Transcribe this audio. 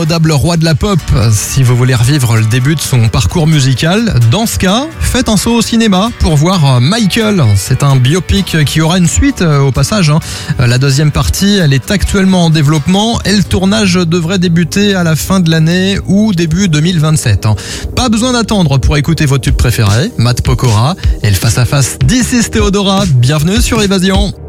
Indémodable roi de la pop, si vous voulez revivre le début de son parcours musical, dans ce cas, faites un saut au cinéma pour voir Michael. C'est un biopic qui aura une suite au passage. La deuxième partie, elle est actuellement en développement et le tournage devrait débuter à la fin de l'année ou début 2027. Pas besoin d'attendre pour écouter vos tubes préférés, Matt Pokora et le face-à-face d'Isis Theodora. Bienvenue sur Évasion.